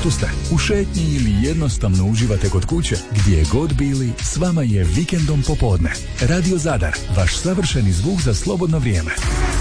putu ste, u šetnji ili jednostavno uživate kod kuće, gdje god bili, s vama je Vikendom popodne. Radio Zadar, vaš savršeni zvuk za slobodno vrijeme.